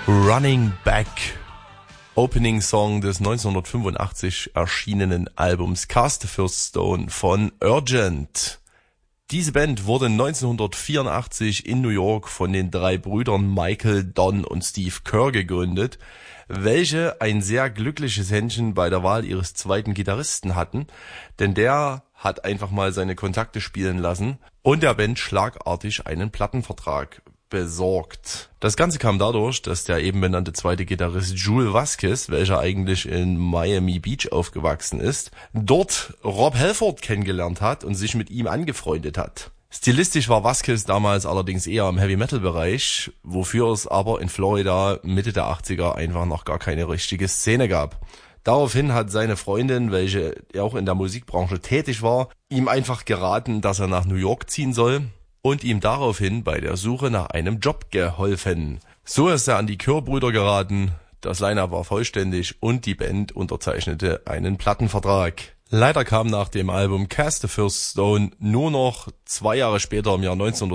Running Back, Opening Song des 1985 erschienenen Albums Cast the First Stone von Urgent. Diese Band wurde 1984 in New York von den drei Brüdern Michael, Don und Steve Kerr gegründet, welche ein sehr glückliches Händchen bei der Wahl ihres zweiten Gitarristen hatten, denn der hat einfach mal seine Kontakte spielen lassen und der Band schlagartig einen Plattenvertrag besorgt. Das Ganze kam dadurch, dass der eben benannte zweite Gitarrist Jule Vasquez, welcher eigentlich in Miami Beach aufgewachsen ist, dort Rob Halford kennengelernt hat und sich mit ihm angefreundet hat. Stilistisch war Vasquez damals allerdings eher im Heavy-Metal-Bereich, wofür es aber in Florida Mitte der 80er einfach noch gar keine richtige Szene gab. Daraufhin hat seine Freundin, welche auch in der Musikbranche tätig war, ihm einfach geraten, dass er nach New York ziehen soll und ihm daraufhin bei der Suche nach einem Job geholfen. So ist er an die Kerr-Brüder geraten, das Line-Up war vollständig und die Band unterzeichnete einen Plattenvertrag. Leider kam nach dem Album Cast the First Stone nur noch 2 Jahre später im Jahr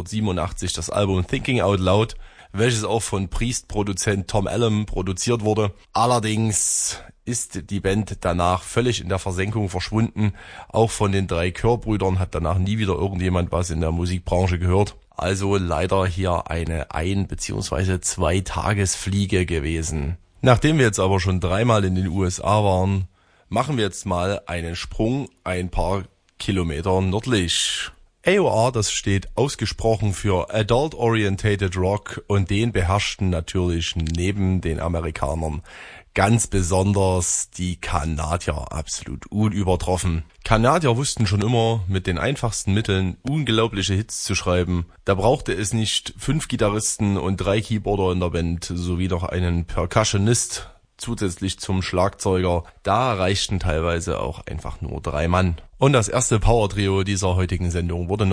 1987 das Album Thinking Out Loud, welches auch von Priest-Produzent Tom Allen produziert wurde. Allerdings ist die Band danach völlig in der Versenkung verschwunden. Auch von den 3 Kerr-Brüdern hat danach nie wieder irgendjemand was in der Musikbranche gehört. Also leider hier eine 1- bzw. 2 Tagesfliege gewesen. Nachdem wir jetzt aber schon 3-mal in den USA waren, machen wir jetzt mal einen Sprung ein paar Kilometer nördlich. AOR, das steht ausgesprochen für Adult Orientated Rock und den beherrschten natürlich neben den Amerikanern ganz besonders die Kanadier absolut unübertroffen. Kanadier wussten schon immer, mit den einfachsten Mitteln unglaubliche Hits zu schreiben. Da brauchte es nicht 5 Gitarristen und 3 Keyboarder in der Band sowie noch einen Percussionist zusätzlich zum Schlagzeuger. Da reichten teilweise auch einfach nur 3 Mann. Und das erste Power-Trio dieser heutigen Sendung wurde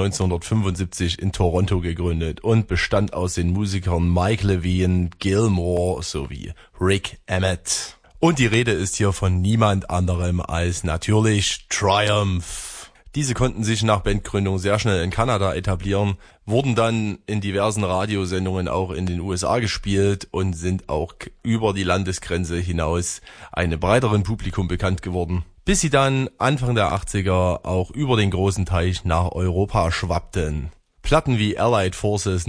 1975 in Toronto gegründet und bestand aus den Musikern Mike Levine, Gilmore sowie Rick Emmett. Und die Rede ist hier von niemand anderem als natürlich Triumph. Diese konnten sich nach Bandgründung sehr schnell in Kanada etablieren, wurden dann in diversen Radiosendungen auch in den USA gespielt und sind auch über die Landesgrenze hinaus einem breiteren Publikum bekannt geworden, bis sie dann Anfang der 80er auch über den großen Teich nach Europa schwappten. Platten wie Allied Forces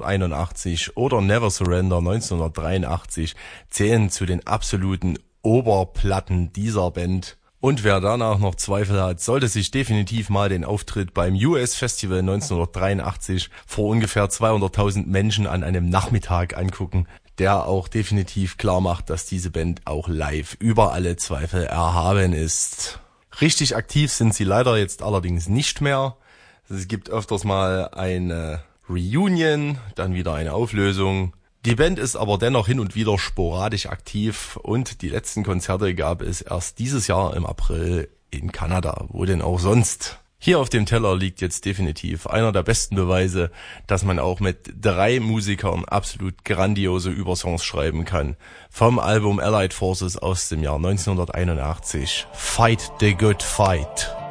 1981 oder Never Surrender 1983 zählen zu den absoluten Oberplatten dieser Band. Und wer danach noch Zweifel hat, sollte sich definitiv mal den Auftritt beim US Festival 1983 vor ungefähr 200.000 Menschen an einem Nachmittag angucken, der auch definitiv klar macht, dass diese Band auch live über alle Zweifel erhaben ist. Richtig aktiv sind sie leider jetzt allerdings nicht mehr. Es gibt öfters mal eine Reunion, dann wieder eine Auflösung. Die Band ist aber dennoch hin und wieder sporadisch aktiv und die letzten Konzerte gab es erst dieses Jahr im April in Kanada. Wo denn auch sonst? Hier auf dem Teller liegt jetzt definitiv einer der besten Beweise, dass man auch mit 3 Musikern absolut grandiose Übersongs schreiben kann. Vom Album Allied Forces aus dem Jahr 1981. Fight the Good Fight.